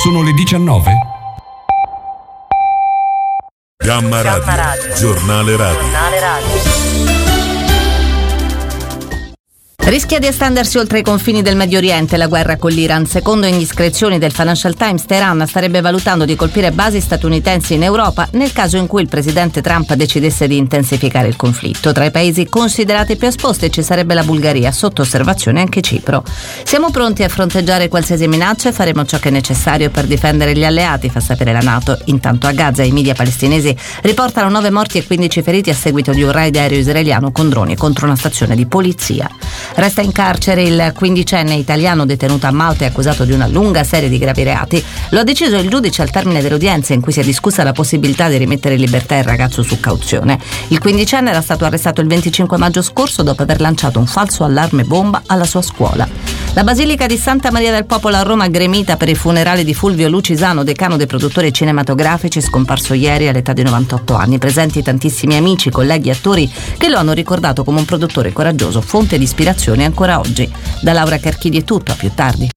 Sono le 19? Gamma Radio, giornale radio. Rischia di estendersi oltre i confini del Medio Oriente la guerra con l'Iran. Secondo indiscrezioni del Financial Times, Teheran starebbe valutando di colpire basi statunitensi in Europa nel caso in cui il presidente Trump decidesse di intensificare il conflitto. Tra i paesi considerati più esposti ci sarebbe la Bulgaria, sotto osservazione anche Cipro. Siamo pronti a fronteggiare qualsiasi minaccia e faremo ciò che è necessario per difendere gli alleati, fa sapere la NATO. Intanto a Gaza i media palestinesi riportano 9 morti e 15 feriti a seguito di un raid aereo israeliano con droni contro una stazione di polizia. Resta in carcere il 15enne italiano detenuto a Malta e accusato di una lunga serie di gravi reati. Lo ha deciso il giudice al termine dell'udienza in cui si è discussa la possibilità di rimettere in libertà il ragazzo su cauzione. Il 15enne era stato arrestato il 25 maggio scorso dopo aver lanciato un falso allarme bomba alla sua scuola. La Basilica di Santa Maria del Popolo a Roma gremita per i funerali di Fulvio Lucisano, decano dei produttori cinematografici, scomparso ieri all'età di 98 anni. Presenti tantissimi amici, colleghi e attori che lo hanno ricordato come un produttore coraggioso, fonte di ispirazione ancora oggi. Da Laura Carchidi è tutto, a più tardi.